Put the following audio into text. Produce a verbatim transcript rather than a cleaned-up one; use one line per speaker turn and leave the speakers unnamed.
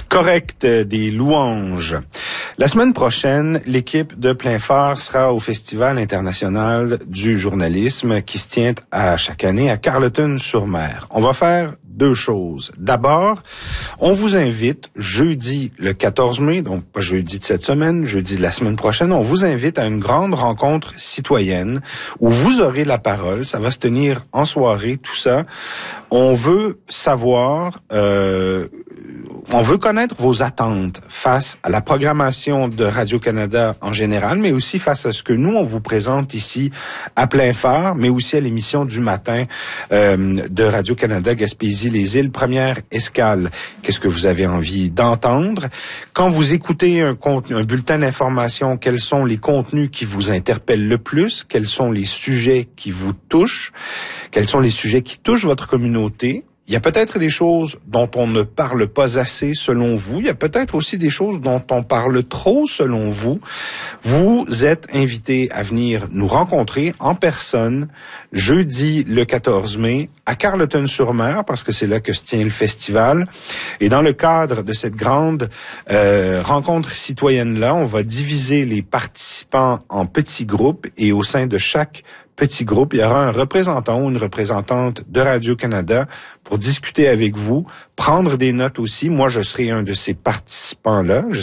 Correct des louanges. La semaine prochaine, l'équipe de Plein Phare sera au Festival international du journalisme qui se tient à chaque année à Carleton-sur-Mer. On va faire deux choses. D'abord, on vous invite jeudi le quatorze mai, donc pas jeudi de cette semaine, jeudi de la semaine prochaine, on vous invite à une grande rencontre citoyenne où vous aurez la parole. Ça va se tenir en soirée, tout ça. On veut savoir, euh, on veut connaître vos attentes face à la programmation de Radio-Canada en général, mais aussi face à ce que nous, on vous présente ici à Plein Phare, mais aussi à l'émission du matin euh, de Radio-Canada Gaspésie-les-Îles, première escale. Qu'est-ce que vous avez envie d'entendre? Quand vous écoutez un, contenu, un bulletin d'information, quels sont les contenus qui vous interpellent le plus? Quels sont les sujets qui vous touchent? Quels sont les sujets qui touchent votre communauté? Il y a peut-être des choses dont on ne parle pas assez selon vous. Il y a peut-être aussi des choses dont on parle trop selon vous. Vous êtes invités à venir nous rencontrer en personne jeudi le quatorze mai à Carleton-sur-Mer parce que c'est là que se tient le festival. Et dans le cadre de cette grande euh, rencontre citoyenne-là, on va diviser les participants en petits groupes et au sein de chaque petit groupe, il y aura un représentant ou une représentante de Radio-Canada pour discuter avec vous, prendre des notes aussi. Moi, je serai un de ces participants-là. Je